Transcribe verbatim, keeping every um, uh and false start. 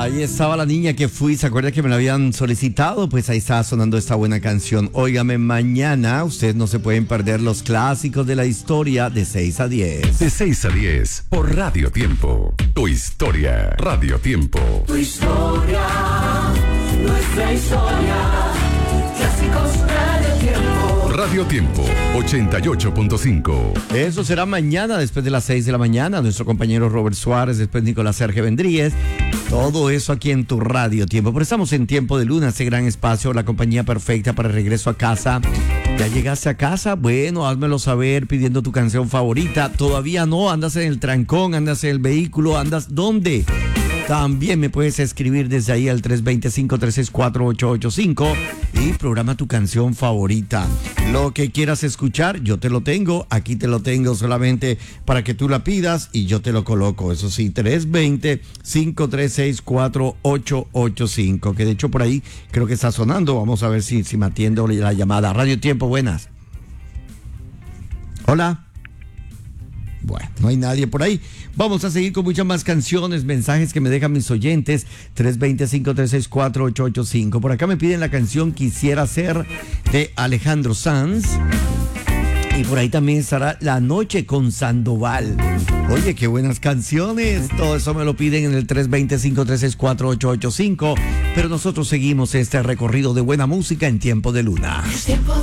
Ahí estaba la niña que fui, ¿se acuerda que me la habían solicitado? Pues ahí estaba sonando esta buena canción. Óigame, mañana ustedes no se pueden perder los clásicos de la historia de seis a diez. De seis a diez, por Radio Tiempo. Tu historia, Radio Tiempo. Tu historia, nuestra historia, clásicos Radio Tiempo. Radio Tiempo, ochenta y ocho punto cinco. Eso será mañana después de las seis de la mañana. Nuestro compañero Robert Suárez, después Nicolás Sergio Vendríez. Todo eso aquí en tu Radio Tiempo. Pero estamos en Tiempo de Luna, ese gran espacio, la compañía perfecta para el regreso a casa. ¿Ya llegaste a casa? Bueno, házmelo saber pidiendo tu canción favorita. Todavía no, andas en el trancón, andas en el vehículo, andas ¿dónde? También me puedes escribir desde ahí al tres dos cero, cinco tres seis, cuatro ocho ocho cinco y programa tu canción favorita. Lo que quieras escuchar, yo te lo tengo. Aquí te lo tengo solamente para que tú la pidas y yo te lo coloco. Eso sí, tres dos cero, cinco tres seis, cuatro ocho ocho cinco. Que de hecho por ahí creo que está sonando. Vamos a ver si, si me atiendo la llamada. Radio Tiempo, buenas. Hola. Bueno, no hay nadie por ahí. Vamos a seguir con muchas más canciones, mensajes que me dejan mis oyentes. tres dos cero, cinco tres seis, cuatro ocho ocho cinco. Por acá me piden la canción Quisiera Ser de Alejandro Sanz. Y por ahí también estará La Noche con Sandoval. Oye, qué buenas canciones. Todo eso me lo piden en el tres dos cero, cinco tres seis, cuatro ocho ocho cinco. Pero nosotros seguimos este recorrido de buena música en Tiempo de Luna.